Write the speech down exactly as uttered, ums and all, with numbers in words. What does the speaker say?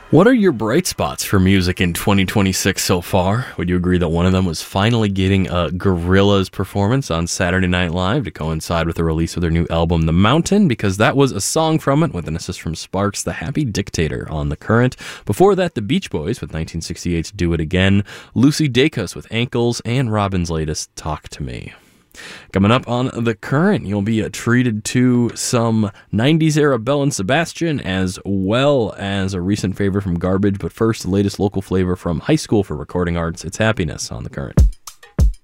What are your bright spots for music in twenty twenty-six so far? Would you agree that one of them was finally getting a Gorillaz performance on Saturday Night Live to coincide with the release of their new album, The Mountain? Because that was a song from it with an assist from Sparks, The Happy Dictator on The Current. Before that, the Beach Boys with nineteen sixty-eight's Do It Again, Lucy Dacus with Ankles, and Robin's latest Talk to Me. Coming up on The Current, you'll be treated to some nineties era Belle and Sebastian, as well as a recent favorite from Garbage. But first, the latest local flavor from High School for Recording Arts. It's Happiness on The Current.